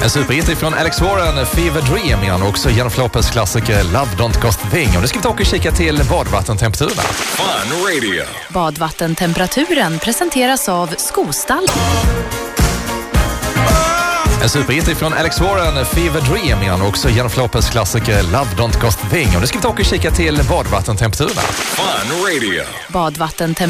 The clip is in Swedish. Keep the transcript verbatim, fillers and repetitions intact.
En superhit från Alex Warren, Fever Dream igen, och också Jennifer Lopez klassiker Love Don't Cost a Thing. Och nu ska vi ta och kika till badvattentemperaturen. Fun Radio. Badvattentemperaturen presenteras av Skostallen. En superhit från Alex Warren, Fever Dream igen, och också Jennifer Lopez klassiker Love Don't Cost a Thing. Och nu ska vi ta och kika till badvattentemperaturen. Fun Radio. Badvattentemperaturen